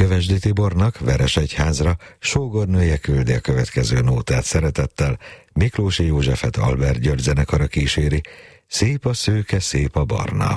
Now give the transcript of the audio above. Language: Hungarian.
Kövesdi Tibornak, Veresegyházra sógornője küldi a következő nótát szeretettel, Miklósi Józsefet Albert György zenekara kíséri, szép a szőke, szép a barna.